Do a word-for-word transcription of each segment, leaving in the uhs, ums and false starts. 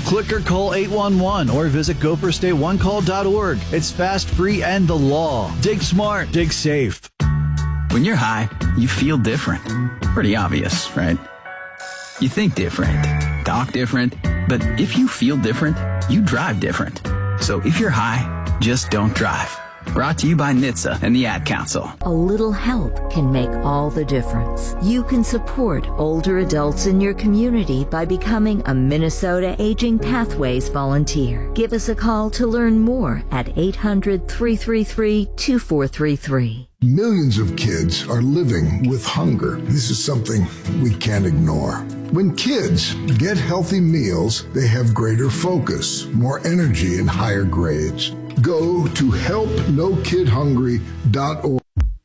Click or call eight one one or visit go first day one call dot org. It's fast, free, and the law. Dig smart. Dig safe. When you're high, you feel different. Pretty obvious, right? You think different, talk different, but if you feel different, you drive different. So if you're high, just don't drive. Brought to you by N H T S A and the Ad Council. A little help can make all the difference. You can support older adults in your community by becoming a Minnesota Aging Pathways volunteer. Give us a call to learn more at eight hundred, three three three, two four three three. Millions of kids are living with hunger. This is something we can't ignore. When kids get healthy meals, they have greater focus, more energy, and higher grades. Go to help no kid hungry dot org.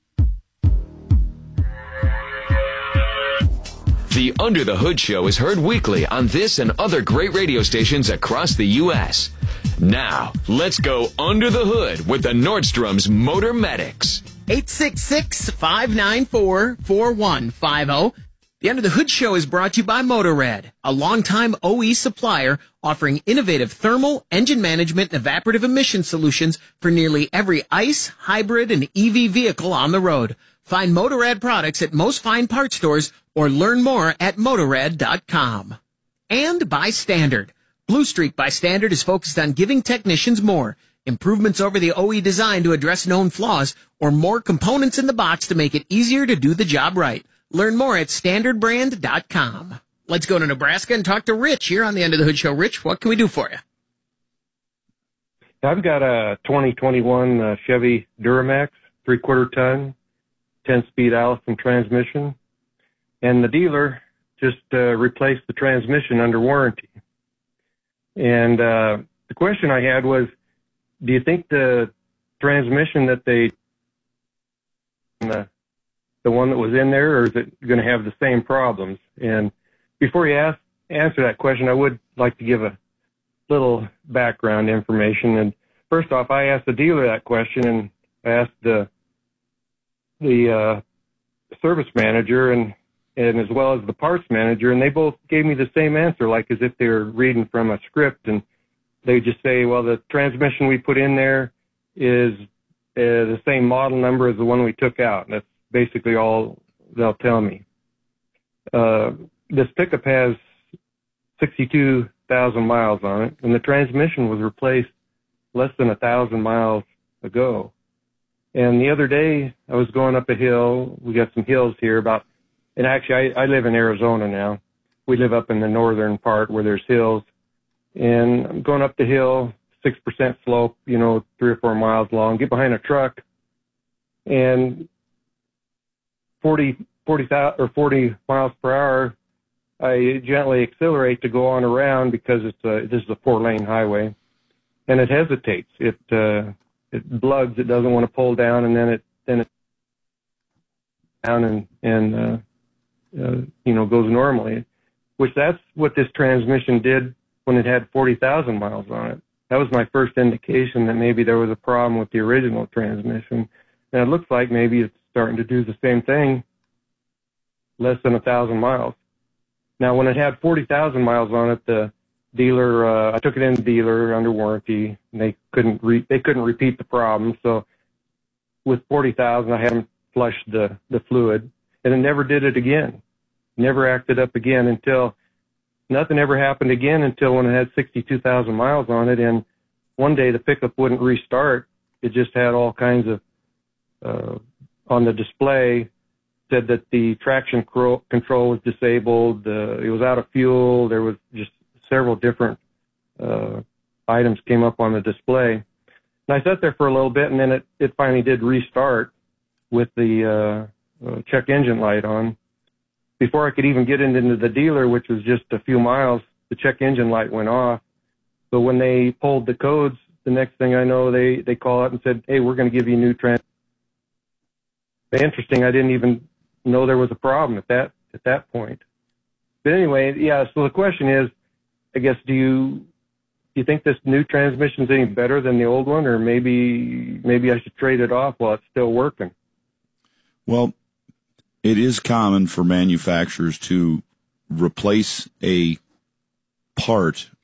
The Under the Hood Show is heard weekly on this and other great radio stations across the U S Now, let's go under the hood with the Nordstrom's Motor Medics. eight six six, five nine four, four one five zero. The Under the Hood Show is brought to you by Motorrad, a longtime O E supplier offering innovative thermal, engine management, and evaporative emission solutions for nearly every ICE, hybrid, and E V vehicle on the road. Find Motorrad products at most fine parts stores or learn more at motorrad dot com. And by Standard. Blue Streak by Standard is focused on giving technicians more. Improvements over the O E design to address known flaws, or more components in the box to make it easier to do the job right. Learn more at standard brand dot com. Let's go to Nebraska and talk to Rich here on the End of the Hood Show. Rich, what can we do for you? I've got a twenty twenty-one uh, Chevy Duramax, three-quarter ton, ten-speed Allison transmission, and the dealer just uh, replaced the transmission under warranty. And uh, the question I had was, do you think the transmission that they, the, the one that was in there, or is it going to have the same problems? And before you ask, answer that question, I would like to give a little background information. And first off, I asked the dealer that question, and I asked the the uh, service manager and and as well as the parts manager, and they both gave me the same answer, like as if they were reading from a script. And they just say, well, the transmission we put in there is uh, the same model number as the one we took out. And that's basically all they'll tell me. Uh, this pickup has sixty-two thousand miles on it, and the transmission was replaced less than a thousand miles ago. And the other day, I was going up a hill. We got some hills here about, and actually, I, I live in Arizona now. We live up in the northern part where there's hills. And I'm going up the hill, six percent slope, you know, three or four miles long, get behind a truck, and forty, forty, or forty miles per hour, I gently accelerate to go on around because it's a, this is a four-lane highway, and it hesitates. It uh, it blugs. It doesn't want to pull down, and then it then it down and and uh, uh, you know goes normally, which that's what this transmission did when it had forty thousand miles on it. That was my first indication that maybe there was a problem with the original transmission. And it looks like maybe it's starting to do the same thing, less than a thousand miles. Now, when it had forty thousand miles on it, the dealer, uh, I took it in the dealer under warranty, and they couldn't re- they couldn't repeat the problem. So with forty thousand, I had them flush the, the fluid, and it never did it again. Never acted up again until nothing ever happened again until when it had sixty-two thousand miles on it. And one day the pickup wouldn't restart. It just had all kinds of, uh, on the display, said that the traction cro- control was disabled. Uh, it was out of fuel. There was just several different, uh, items came up on the display. And I sat there for a little bit, and then it, it finally did restart with the, uh, uh check engine light on. Before I could even get into the dealer, which was just a few miles, the check engine light went off. So when they pulled the codes, the next thing I know, they, they call out and said, hey, we're going to give you a new trans. Interesting. I didn't even know there was a problem at that, at that point. But anyway, yeah, so the question is, I guess, do you, do you think this new transmission is any better than the old one, or maybe, maybe I should trade it off while it's still working? Well, it is common for manufacturers to replace a part